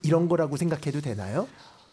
이런 거라고 생각해도 되나요?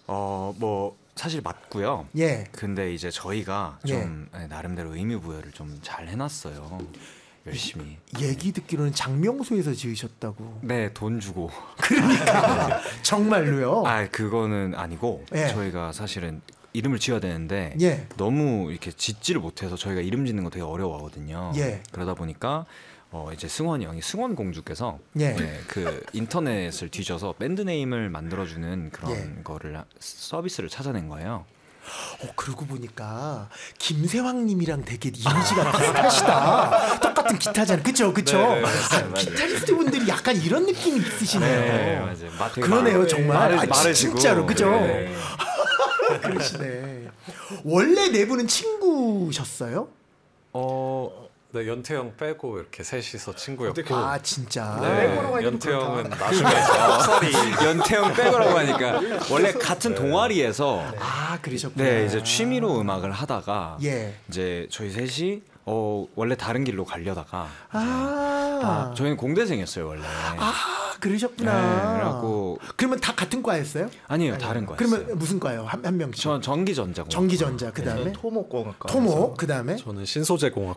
뭐 사실 맞고요. 예. 근데 이제 저희가 좀 예. 나름대로 의미 부여를 좀 잘 해놨어요. 열심히. 얘기 듣기로는 장명소에서 지으셨다고. 네, 돈 주고. 그러니까 정말로요. 그거는 아니고 예. 저희가 사실은 이름을 지어야 되는데 예. 너무 이렇게 짓지를 못해서 저희가 이름 짓는 거 되게 어려워하거든요. 예. 그러다 보니까 이제 승원이 형이 승원 공주께서 예. 그 인터넷을 뒤져서 밴드 네임을 만들어주는 그런 예. 거를 서비스를 찾아낸 거예요. 그러고 보니까 김세왕님이랑 되게 이미지가 비슷하시다. 똑같은 기타잖아요. 그쵸? 네, 기타리스트 분들이 약간 이런 느낌이 있으시네요. 네, 맞아요. 그러네요, 정말. 마르시고. 진짜로, 그죠? 네. 그러시네. 원래 네 분은 친구셨어요? 네, 연태 형 빼고 이렇게 셋이서 친구였고. 아, 진짜. 네, 연태 형은 나중에 섭설이 연태 형 빼고라고 하니까 원래 같은 동아리에서 그러셨구나. 네, 이제 취미로 음악을 하다가 예. 이제 저희 셋이 원래 다른 길로 가려다가 저희는 공대생이었어요 원래. 그러셨구나. 네, 그래갖고 그러면 다 같은 과였어요? 아니요, 다른 과였어요. 그러면 무슨 과요? 한 명씩. 전 전기전자고. 전기전자. 그다음에 토목공학과. 토목. 그다음에 저는 신소재공학과.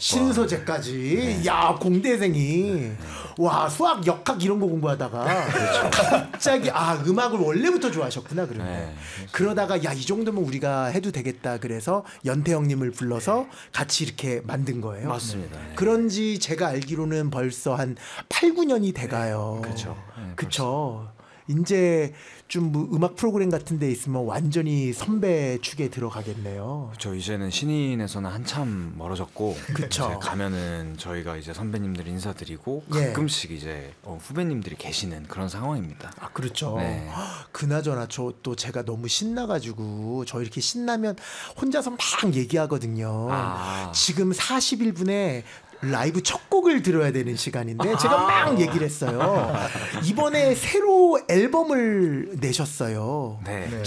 신소재까지. 야, 공대생이. 와, 수학, 역학 이런 거 공부하다가 갑자기 음악을 원래부터 좋아하셨구나. 그러면. 네. 그러다가 이 정도면 우리가 해도 되겠다. 그래서 연태 형님을 불러서 같이 이렇게 만든 거예요. 맞습니다. 네. 그런지 제가 알기로는 벌써 한 8, 9년이 돼가요. 그렇죠. 네, 그쵸. 이제 좀 뭐 음악 프로그램 같은 데 있으면 완전히 선배 축에 들어가겠네요. 저 이제는 신인에서는 한참 멀어졌고 그쵸. 이제 가면은 저희가 이제 선배님들 인사드리고 예. 가끔씩 이제 후배님들이 계시는 그런 상황입니다. 그렇죠. 네. 그나저나 저 또 제가 너무 신나가지고 저 이렇게 신나면 혼자서 막 얘기하거든요. 지금 41분에 라이브 첫 곡을 들어야 되는 시간인데 제가 막 얘기를 했어요. 이번에 새로 앨범을 내셨어요. 네.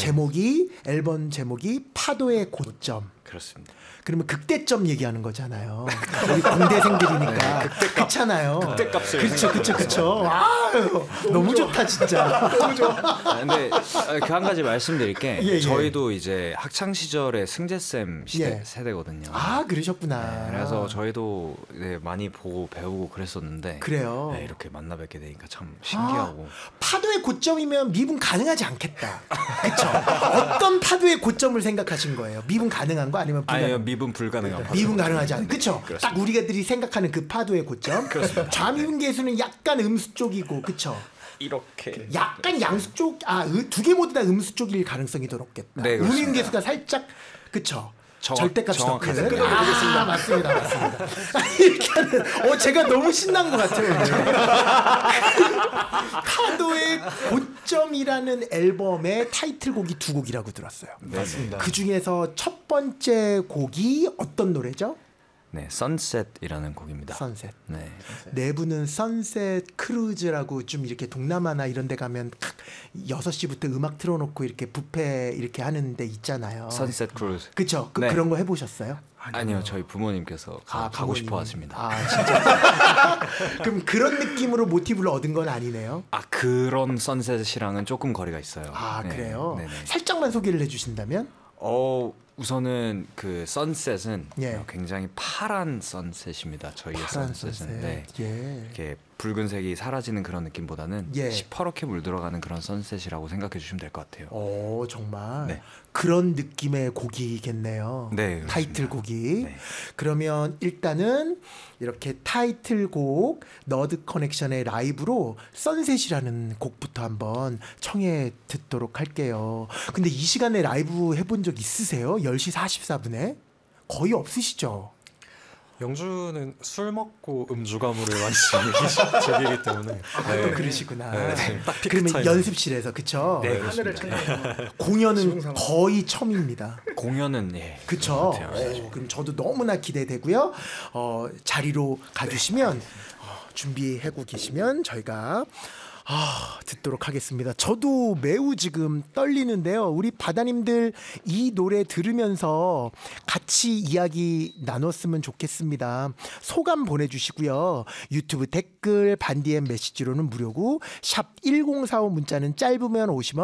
앨범 제목이 파도의 고점. 그렇습니다. 그러면 극대점 얘기하는 거잖아요. 우리 공대생들이니까 그렇잖아요. 극대값을 그렇죠. 너무 좋다 진짜. 너무 좋아. 근데 그 한 가지 말씀드릴 게 예. 저희도 이제 학창 시절에 승재 쌤 세대거든요. 그러셨구나. 그래서 저희도 많이 보고 배우고 그랬었는데 그래요. 네, 이렇게 만나 뵙게 되니까 참 신기하고. 파도의 고점이면 미분 가능하지 않겠다. 그렇죠. 어떤 파도의 고점을 생각하신 거예요? 미분 가능한 거 아니면 불가능? 아니요, 미분 불가능한 거. 미분 가능하지 않아요. 그렇죠. 딱 우리가들이 생각하는 그 파도의 고점. 그렇습니다. 좌미분 계수는 약간 음수 쪽이고, 그렇죠. 이렇게 약간 양수 쪽, 두 개 모두 다 음수 쪽일 가능성이 더 높겠다. 네, 그렇습니다. 우미분 계수가 살짝, 그렇죠. 절대값이 더 큰. 정확하게. 맞습니다. 이렇게 하는, 제가 너무 신난 것 같아요. 파도의 고점이라는 앨범의 타이틀곡이 두 곡이라고 들었어요. 맞습니다. 그 중에서 첫 번째 곡이 어떤 노래죠? 네, 선셋이라는 곡입니다. 선셋. 네. 내부는 선셋 크루즈라고 좀 이렇게 동남아나 이런 데 가면 6시부터 음악 틀어놓고 이렇게 뷔페 이렇게 하는 데 있잖아요. 선셋 크루즈. 그쵸? 네. 그런 거 해보셨어요? 아니요, 저희 부모님께서 가고 부모님. 싶어 하십니다. 진짜. 그럼 그런 느낌으로 모티브를 얻은 건 아니네요? 그런 선셋이랑은 조금 거리가 있어요. 네. 그래요? 네네. 살짝만 소개를 해주신다면? 우선은 그 선셋은 예. 굉장히 파란 선셋입니다. 저희의 파란 선셋은. 선셋. 네. 예. 이렇게 붉은색이 사라지는 그런 느낌보다는 예. 시퍼렇게 물들어가는 그런 선셋이라고 생각해 주시면 될 것 같아요. 정말 네. 그런 느낌의 곡이겠네요. 네, 그렇습니다. 타이틀곡이. 네. 그러면 일단은 이렇게 타이틀곡 너드 커넥션의 라이브로 선셋이라는 곡부터 한번 청해 듣도록 할게요. 근데 이 시간에 라이브 해본 적 있으세요? 10시 44분에? 거의 없으시죠? 영주는 술 먹고 음주가무를 많이 즐기기 때문에 또 그러시구나. 딱 피크 그러면 타임. 연습실에서 그쵸? 네, 하늘을 그렇습니다. 찾는 공연은 거의 처음입니다. 공연은 그쵸? 같아요. 그럼 저도 너무나 기대되고요. 자리로 가주시면 준비하고 계시면 저희가 듣도록 하겠습니다. 저도 매우 지금 떨리는데요. 우리 바다님들 이 노래 들으면서 같이 이야기 나눴으면 좋겠습니다. 소감 보내주시고요. 유튜브 댓글 반디의 메시지로는 무료고 샵 1045 문자는 짧으면 50원